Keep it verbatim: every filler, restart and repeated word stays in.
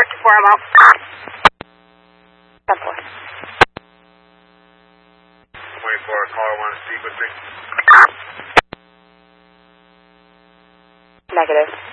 four two four, I'm out. ten four. twenty-four, caller one, speak with me. Negative.